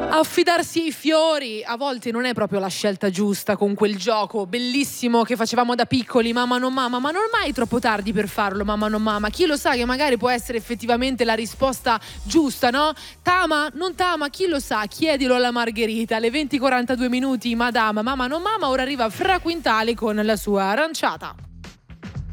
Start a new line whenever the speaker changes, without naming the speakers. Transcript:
Affidarsi ai fiori a volte non è proprio la scelta giusta, con quel gioco bellissimo che facevamo da piccoli, mamma non mamma, ma non è mai troppo tardi per farlo, mamma non mamma. Chi lo sa che magari può essere effettivamente la risposta giusta, no? Tama, non tama, chi lo sa, chiedilo alla Margherita. Alle 20:42 minuti, madama, mamma non mamma, ora arriva Fra Quintali con la sua aranciata.